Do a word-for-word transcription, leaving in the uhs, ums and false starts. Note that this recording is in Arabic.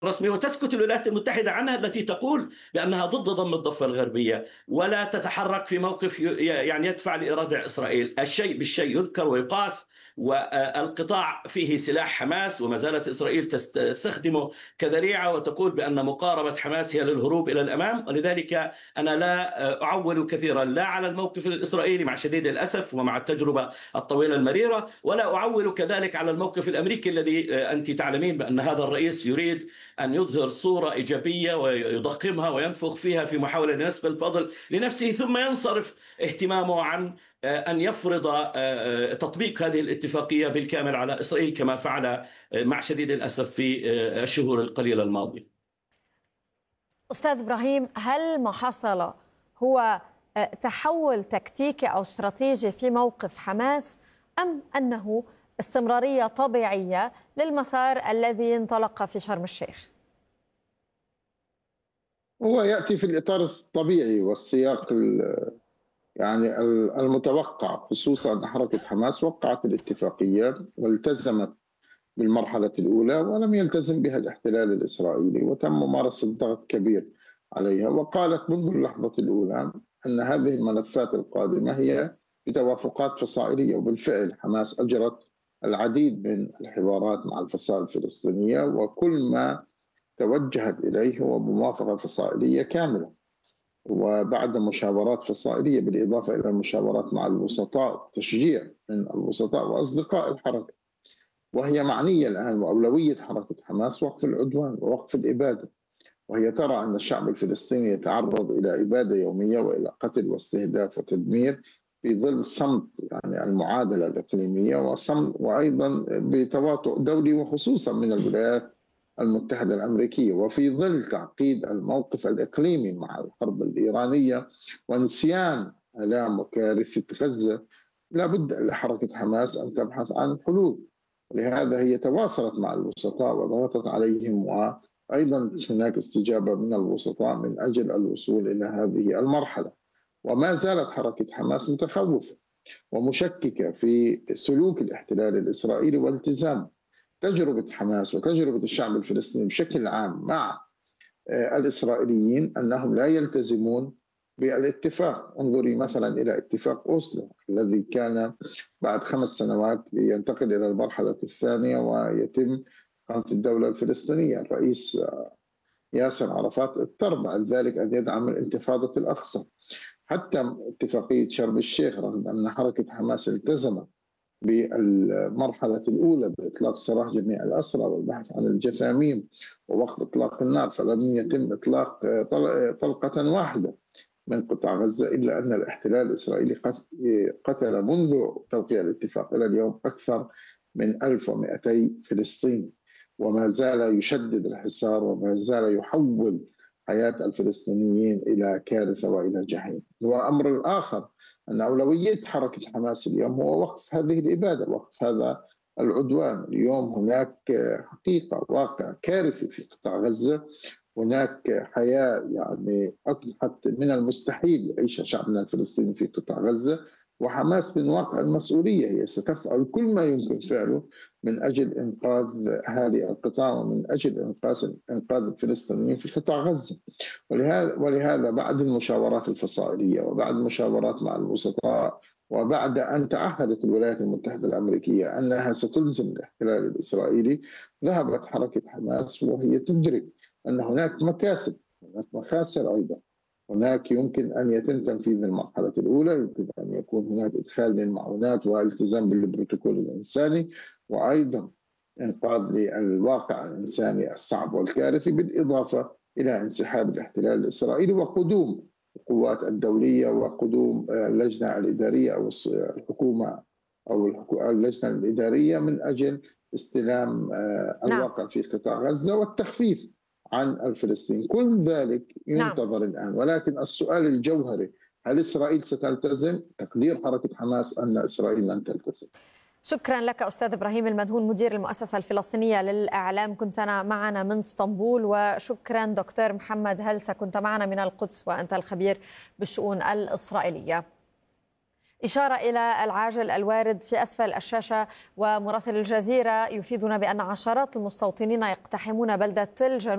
رسمي، وتسكت الولايات المتحدة عنها التي تقول بأنها ضد ضم الضفة الغربية، ولا تتحرك في موقف يعني يدفع لإرادة إسرائيل. الشيء بالشيء يذكر ويقاس، والقطاع فيه سلاح حماس وما زالت إسرائيل تستخدمه كذريعة، وتقول بأن مقاربة حماس هي للهروب إلى الأمام. ولذلك أنا لا أعول كثيرا لا على الموقف الإسرائيلي مع شديد الأسف ومع التجربة الطويلة المريرة، ولا أعول كذلك على الموقف الأمريكي الذي أنت تعلمين بأن هذا الرئيس يريد أن يظهر صورة إيجابية ويضخمها وينفخ فيها في محاولة لنسب الفضل لنفسه، ثم ينصرف اهتمامه عن أن يفرض تطبيق هذه الاتفاقية بالكامل على إسرائيل كما فعل مع شديد الأسف في الشهور القليلة الماضية. أستاذ إبراهيم، هل ما حصل هو تحول تكتيكي أو استراتيجي في موقف حماس، أم أنه استمرارية طبيعية للمسار الذي انطلق في شرم الشيخ؟ هو يأتي في الإطار الطبيعي والسياق يعني المتوقع، خصوصا أن حركة حماس وقعت الاتفاقية والتزمت بالمرحلة الأولى ولم يلتزم بها الاحتلال الإسرائيلي، وتم ممارسة ضغط كبير عليها، وقالت منذ اللحظة الأولى أن هذه الملفات القادمة هي بتوافقات فصائلية. وبالفعل حماس أجرت العديد من الحوارات مع الفصائل الفلسطينية، وكل ما توجهت إليه هو بموافقة فصائلية كاملة، وبعد مشاورات فصائلية بالإضافة إلى المشاورات مع الوسطاء، تشجيع من الوسطاء وأصدقاء الحركة. وهي معنية الآن، وأولوية حركة حماس وقف العدوان ووقف الإبادة، وهي ترى أن الشعب الفلسطيني يتعرض إلى إبادة يومية وإلى قتل واستهداف وتدمير في ظل صمت يعني المعادلة الإقليمية وصمت، وأيضا بتواطؤ دولي وخصوصا من الولايات المتحدة الأمريكية، وفي ظل تعقيد الموقف الإقليمي مع الحرب الإيرانية ونسيان آلام وكارثة غزة. لا بد لحركة حماس أن تبحث عن حلول، ولهذا هي تواصلت مع الوسطاء وضغطت عليهم، وأيضا هناك استجابة من الوسطاء من أجل الوصول إلى هذه المرحلة. وما زالت حركة حماس متخوفة ومشككة في سلوك الاحتلال الإسرائيلي والتزام تجربة حماس وتجربة الشعب الفلسطيني بشكل عام مع الإسرائيليين أنهم لا يلتزمون بالاتفاق. انظري مثلا إلى اتفاق أوسلو الذي كان بعد خمس سنوات ينتقل إلى المرحلة الثانية ويتم قامة الدولة الفلسطينية. الرئيس ياسر عرفات اضطر بعد ذلك أن يدعم الانتفاضة الأقصى. حتى اتفاقية شرم الشيخ رغم أن حركة حماس التزمت بالمرحلة الأولى بإطلاق سراح جميع الأسرى والبحث عن الجثامين ووقف إطلاق النار، فلم يتم إطلاق طلقة واحدة من قطاع غزة، إلا أن الاحتلال الإسرائيلي قتل منذ توقيع الاتفاق إلى اليوم أكثر من ألف ومئتي فلسطيني، وما زال يشدد الحصار وما زال يحول حياة الفلسطينيين إلى كارثة وإلى جحيم. والأمر الآخر أن أولوية حركة حماس اليوم هو وقف هذه الإبادة، وقف هذا العدوان. اليوم هناك حقيقة واقع كارثي في قطاع غزة، هناك حياة يعني أصبحت من المستحيل يعيش شعبنا الفلسطيني في قطاع غزة، وحماس من واقع المسؤولية هي ستفعل كل ما يمكن فعله من أجل إنقاذ أهالي القطاع ومن أجل إنقاذ إنقاذ الفلسطينيين في قطاع غزة. ولهذا ولهذا بعد المشاورات الفصائلية وبعد المشاورات مع الوسطاء وبعد أن تعهدت الولايات المتحدة الأمريكية أنها ستلزم الاحتلال الإسرائيلي، ذهبت حركة حماس وهي تدرك أن هناك مكاسب، هناك مخاسر أيضا. هناك يمكن أن يتم تنفيذ المرحلة الأولى، يمكن أن يكون هناك إدخال للمعونات والالتزام بالبروتوكول الإنساني، وأيضا إنقاذ للواقع الإنساني الصعب والكارثي، بالإضافة إلى انسحاب الاحتلال الإسرائيلي وقدوم القوات الدولية وقدوم اللجنة الإدارية أو الحكومة أو اللجنة الإدارية من أجل استلام الواقع في قطاع غزة والتخفيف عن الفلسطينيين. كل ذلك ينتظر نعم. الآن، ولكن السؤال الجوهري: هل إسرائيل ستلتزم؟ تقدير حركة حماس أن إسرائيل لن تلتزم. شكرا لك أستاذ إبراهيم المدهون، مدير المؤسسة الفلسطينية للإعلام، كنت معنا من اسطنبول. وشكرا دكتور محمد هلسة، كنت معنا من القدس وأنت الخبير بالشؤون الإسرائيلية. إشارة إلى العاجل الوارد في أسفل الشاشة، ومراسل الجزيرة يفيدنا بأن عشرات المستوطنين يقتحمون بلدة الجنوب